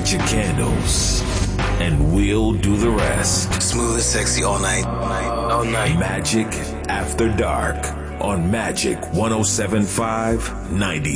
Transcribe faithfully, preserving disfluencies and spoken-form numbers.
light your candles, and we'll do the rest. Smooth and sexy all night. All night. All night. Magic After Dark on Magic one oh seven point five, ninety